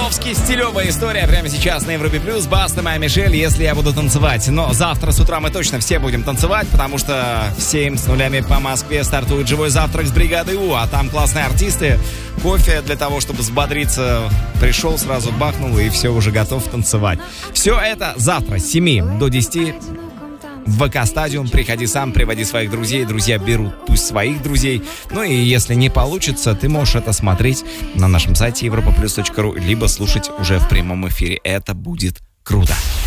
Чертовски стилевая история прямо сейчас на Европе Плюс. Баста, моя Мишель, если я буду танцевать. Но завтра с утра мы точно все будем танцевать, потому что в 7 с нулями по Москве стартует живой завтрак с бригадой У. А там классные артисты. Кофе для того, чтобы взбодриться. Пришел, сразу бахнул и все, уже готов танцевать. Все это завтра с 7 до 10 в ВК-стадиум. Приходи сам, приводи своих друзей. Друзья берут пусть своих друзей. Ну и если не получится, ты можешь это смотреть на нашем сайте europaplus.ru, либо слушать уже в прямом эфире. Это будет круто.